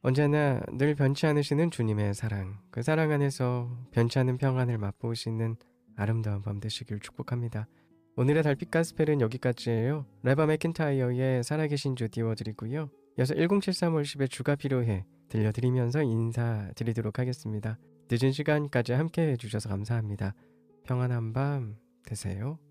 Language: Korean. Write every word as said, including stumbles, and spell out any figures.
언제나 늘 변치 않으시는 주님의 사랑, 그 사랑 안에서 변치 않는 평안을 맛보시는 아름다운 밤 되시길 축복합니다. 오늘의 달빛 가스펠은 여기까지예요. 레바 맥킨타이어의 살아계신 주 띄워드리고요. 이어서 천칠십삼 십의 주가 필요해 들려드리면서 인사드리도록 하겠습니다. 늦은 시간까지 함께 해주셔서 감사합니다. 평안한 밤 되세요.